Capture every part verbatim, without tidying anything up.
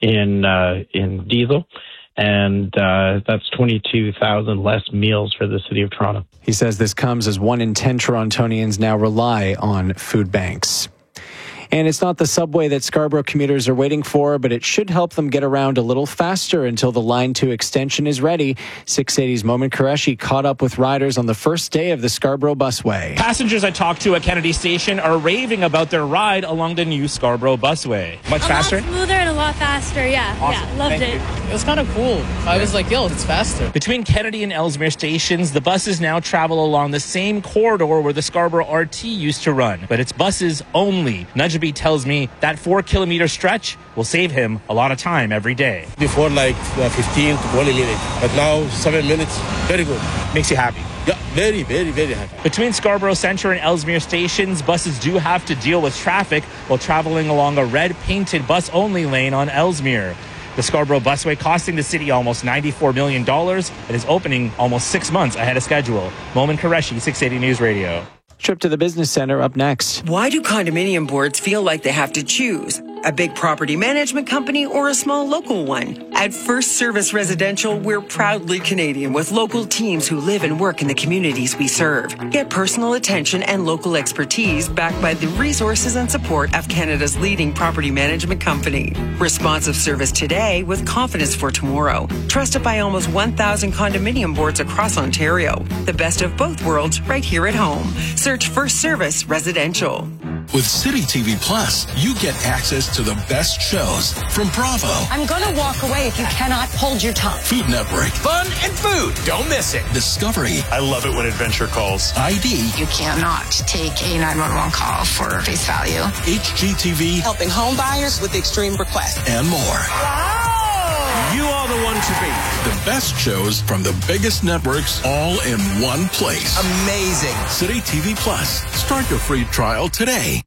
in uh, in diesel. And uh, that's twenty-two thousand less meals for the City of Toronto. He says this comes as one in ten Torontonians now rely on food banks. And it's not the subway that Scarborough commuters are waiting for, but it should help them get around a little faster until the Line two extension is ready. six eighty's Momin Qureshi caught up with riders on the first day of the Scarborough busway. Passengers I talked to at Kennedy Station are raving about their ride along the new Scarborough busway. Much a faster? A lot smoother and a lot faster, yeah. Awesome. Yeah, loved Thank it. you. It was kind of cool. I was like, yo, it's faster. Between Kennedy and Ellesmere stations, the buses now travel along the same corridor where the Scarborough R T used to run. But it's buses only. Nujabee tells me that four kilometer stretch will save him a lot of time every day. Before like uh, fifteen to twenty minutes, but now seven minutes, very good. Makes you happy? Yeah, very, very, very happy. Between Scarborough Centre and Ellesmere stations, buses do have to deal with traffic while traveling along a red painted bus-only lane on Ellesmere. The Scarborough busway costing the city almost ninety-four million dollars and is opening almost six months ahead of schedule. Momin Qureshi, six eighty News Radio. Trip to the Business Center up next. Why do condominium boards feel like they have to choose? A big property management company or a small local one? At First Service Residential, we're proudly Canadian with local teams who live and work in the communities we serve. Get personal attention and local expertise backed by the resources and support of Canada's leading property management company. Responsive service today with confidence for tomorrow. Trusted by almost one thousand condominium boards across Ontario. The best of both worlds right here at home. Search First Service Residential. With City T V Plus, you get access to the best shows from Bravo. I'm going to walk away if you cannot hold your tongue. Food Network. Fun and food. Don't miss it. Discovery. I love it when adventure calls. I D. You cannot take a nine one one call for face value. H G T V. Helping home buyers with extreme requests. And more. Wow! You are the one to beat. The best shows from the biggest networks all in one place. Amazing. City T V Plus. Start your free trial today.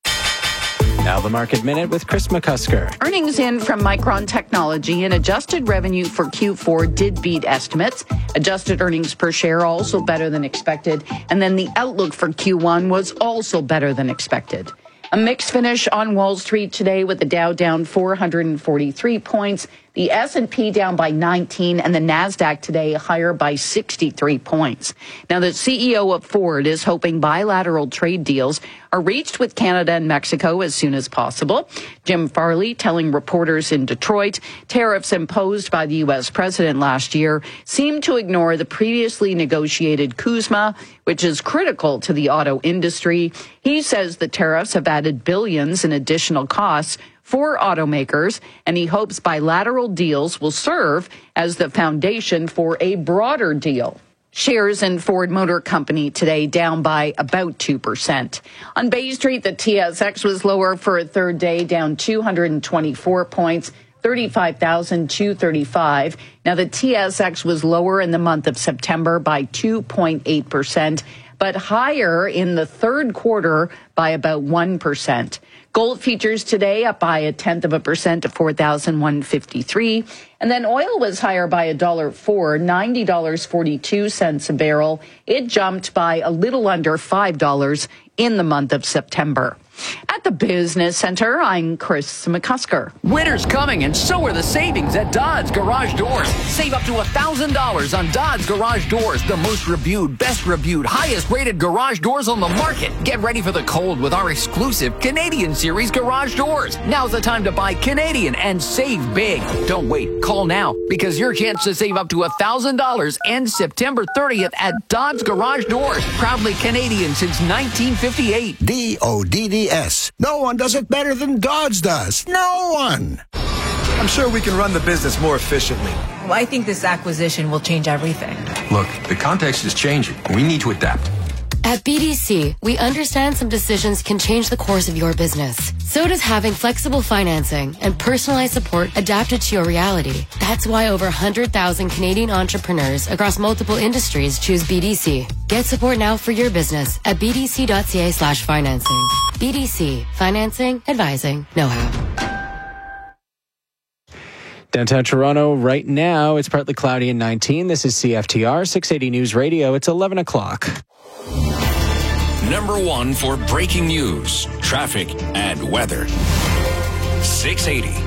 Now the Market Minute with Chris McCusker. Earnings in from Micron Technology and adjusted revenue for Q four did beat estimates. Adjusted earnings per share also better than expected. And then the outlook for Q one was also better than expected. A mixed finish on Wall Street today with the Dow down four hundred forty-three points, the S and P down by nineteen, and the NASDAQ today higher by sixty-three points. Now, the C E O of Ford is hoping bilateral trade deals are reached with Canada and Mexico as soon as possible. Jim Farley telling reporters in Detroit tariffs imposed by the U S president last year seem to ignore the previously negotiated C U S M A, which is critical to the auto industry. He says the tariffs have added billions in additional costs for automakers, and he hopes bilateral deals will serve as the foundation for a broader deal. Shares in Ford Motor Company today down by about two percent. On Bay Street, the T S X was lower for a third day, down two hundred twenty-four points, thirty-five thousand two hundred thirty-five. Now, the T S X was lower in the month of September by two point eight percent, but higher in the third quarter by about one percent. Gold futures today up by a tenth of a percent to four thousand one hundred fifty-three. And then oil was higher by a dollar four, ninety dollars and forty-two cents a barrel. It jumped by a little under five dollars in the month of September. At the Business Center, I'm Chris McCusker. Winter's coming, and so are the savings at Dodds Garage Doors. Save up to one thousand dollars on Dodds Garage Doors, the most reviewed, best reviewed, highest rated garage doors on the market. Get ready for the cold with our exclusive Canadian Series garage doors. Now's the time to buy Canadian and save big. Don't wait. Call now, because your chance to save up to one thousand dollars ends September thirtieth at Dodds Garage Doors. Proudly Canadian since nineteen fifty-eight. D O D D S. No one does it better than Dodds does. No one. I'm sure we can run the business more efficiently. Well, I think this acquisition will change everything. Look, the context is changing. We need to adapt. At B D C, we understand some decisions can change the course of your business. So does having flexible financing and personalized support adapted to your reality. That's why over one hundred thousand Canadian entrepreneurs across multiple industries choose B D C. Get support now for your business at bdc.ca slash financing. B D C. Financing, advising, know-how. Downtown Toronto right now, it's partly cloudy and nineteen. This is C F T R, six eighty News Radio. It's eleven o'clock. Number one for breaking news, traffic, and weather. six eighty.